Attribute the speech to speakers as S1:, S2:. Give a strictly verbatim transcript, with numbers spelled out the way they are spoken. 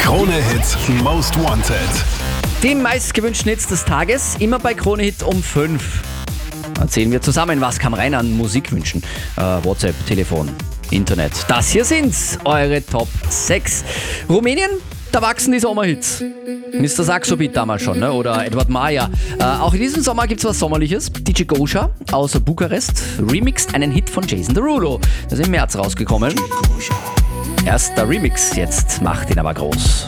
S1: Krone Hits Most Wanted.
S2: Die meistgewünschten Hits des Tages, immer bei Krone Hit um fünf. Erzählen wir zusammen, was kam rein an Musikwünschen. Äh, WhatsApp, Telefon, Internet. Das hier sind eure Top sechs. Rumänien, da wachsen die Sommerhits. Mister Saxo Beat damals schon, ne? Oder Edward Maya. Äh, auch in diesem Sommer gibt's was Sommerliches. D J Gosha aus Bukarest remixed einen Hit von Jason Derulo. Das ist im März rausgekommen. Erst der Remix, jetzt macht ihn aber groß.